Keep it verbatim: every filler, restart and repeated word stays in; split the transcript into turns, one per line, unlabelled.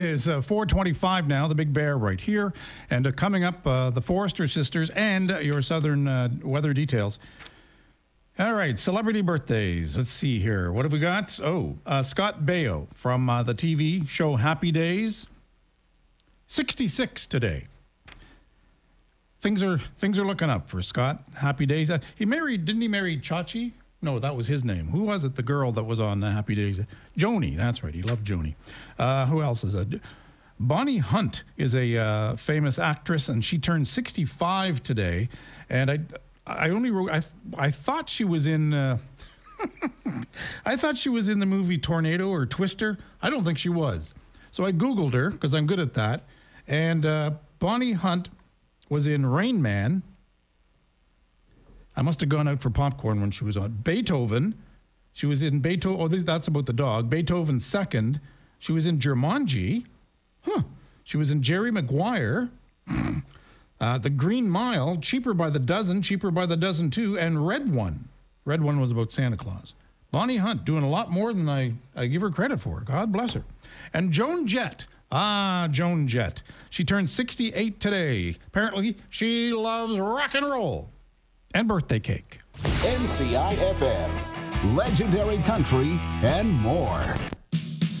Is uh, four twenty-five now, the Big Bear right here. And uh, coming up, uh, the Forrester sisters and uh, your southern uh, weather details. All right, celebrity birthdays. Let's see here. What have we got? Oh, uh, Scott Baio from uh, the T V show Happy Days. sixty-six today. Things are things are looking up for Scott. Happy Days. Uh, he married, didn't he marry Chachi? No, that was his name. Who was it? The girl that was on the Happy Days? Joni. That's right. He loved Joni. Uh, who else is it? Bonnie Hunt is a uh, famous actress, and she turned sixty-five today. And I, I only wrote. I, I thought she was in. Uh, I thought she was in the movie Tornado or Twister. I don't think she was. So I Googled her because I'm good at that. And uh, Bonnie Hunt was in Rain Man. I must have gone out for popcorn when she was on Beethoven. She was in Beethoven. Oh, this, that's about the dog. Beethoven Second. She was in Jumanji. Huh. She was in Jerry Maguire. uh, the Green Mile. Cheaper by the Dozen. Cheaper by the Dozen too. And Red One. Red One was about Santa Claus. Bonnie Hunt doing a lot more than I, I give her credit for. God bless her. And Joan Jett. Ah, Joan Jett. She turned sixty-eight today. Apparently, she loves rock and roll. And birthday cake.
N C I F M, legendary country, and more.